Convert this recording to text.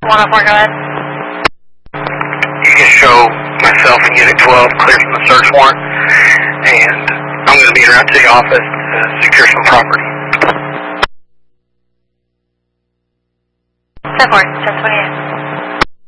104, go ahead. You can show myself and Unit 12 clear from the search warrant, and I'm going to be around to the office to secure some property. 10-4, 1028.